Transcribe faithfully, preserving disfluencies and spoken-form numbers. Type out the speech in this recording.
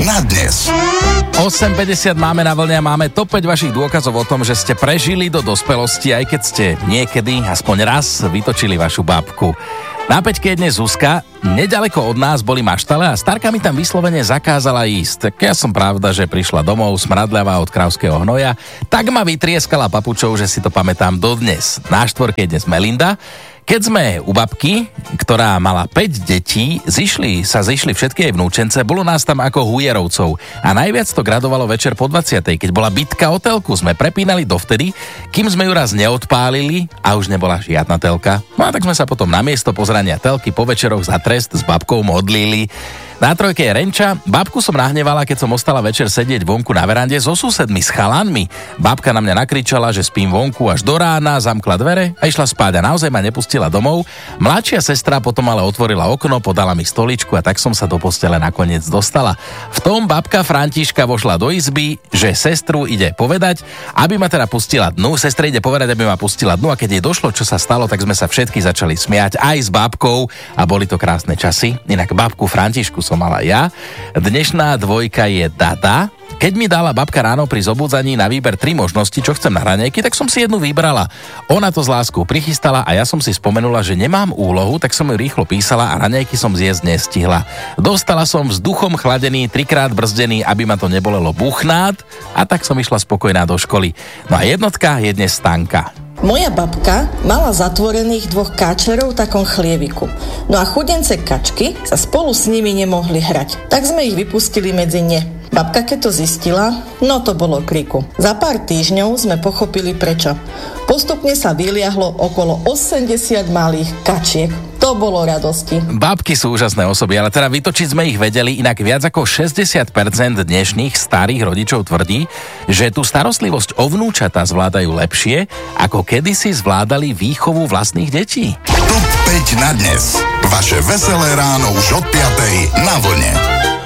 na dnes. osem päťdesiat máme na vlne a máme top päť vašich dôkazov o tom, že ste prežili do dospelosti, aj keď ste niekedy, aspoň raz, vytočili vašu babku. Na päťke je dnes Zuzka. Nedaleko od nás boli maštale a starka mi tam vyslovene zakázala ísť. Tak ja som pravda, že prišla domov smradľavá od krávskeho hnoja, tak ma vytrieskala papučou, že si to pamätám dodnes. Na štvorke je dnes Melinda. Keď sme u babky, ktorá mala päť detí, zišli, sa zišli všetky jej vnúčence, bolo nás tam ako hujerovcov. A najviac to gradovalo večer po dvadsiatej, keď bola bitka o telku. Sme prepínali dovtedy, kým sme ju raz neodpálili a už nebola žiadna telka. No a tak sme sa potom na miesto pozrania telky po večeroch za trest s babkou modlili. Na trojke je Renča. Babku som nahnevala, keď som ostala večer sedieť vonku na verande so susedmi, s chalanmi. Babka na mňa nakričala, že spím vonku až do rána, zamkla dvere a išla spáť a naozaj ma nepustila domov. Mladšia sestra potom ale otvorila okno, podala mi stoličku a tak som sa do postele nakoniec dostala. V tom babka Františka vošla do izby, že sestru ide povedať, aby ma teda pustila dnu. Sestra ide povedať, aby ma pustila dnu a keď jej došlo, čo sa stalo, tak sme sa všetky začali smiať aj s babkou a boli to krásne časy. Inak babku Františku som mala ja. Dnešná dvojka je Dada. Keď mi dala babka ráno pri zobudzaní na výber tri možnosti, čo chcem na raňajky, tak som si jednu vybrala. Ona to s láskou prichystala a ja som si spomenula, že nemám úlohu, tak som ju rýchlo písala a raňajky som zjesť nestihla. Dostala som vzduchom chladený, trikrát brzdený, aby ma to nebolelo buchnát a tak som išla spokojná do školy. No a jednotka je dnes Stanka. Moja babka mala zatvorených dvoch káčerov v takom chlieviku. No a chudence kačky sa spolu s nimi nemohli hrať. Tak sme ich vypustili medzi ne. Babka keď to zistila, no to bolo kriku. Za pár týždňov sme pochopili prečo. Postupne sa vyliahlo okolo osemdesiat malých kačiek. To bolo radosti. Babky sú úžasné osoby, ale teda vytočiť sme ich vedeli, inak viac ako šesťdesiat percent dnešných starých rodičov tvrdí, že tú starostlivosť o vnúčatá zvládajú lepšie, ako kedysi zvládali výchovu vlastných detí. top päť na dnes. Vaše veselé ráno už od piatej na vlne.